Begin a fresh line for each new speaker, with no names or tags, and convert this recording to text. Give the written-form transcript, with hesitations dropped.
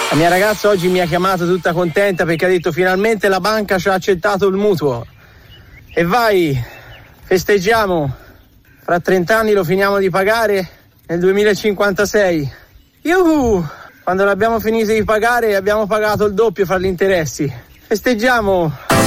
La mia ragazza oggi mi ha chiamato tutta contenta perché ha detto finalmente la banca ci ha accettato il mutuo. E vai, festeggiamo. Fra 30 anni lo finiamo di pagare nel 2056. Yuhu! Quando l'abbiamo finito di pagare abbiamo pagato il doppio fra gli interessi. Festeggiamo!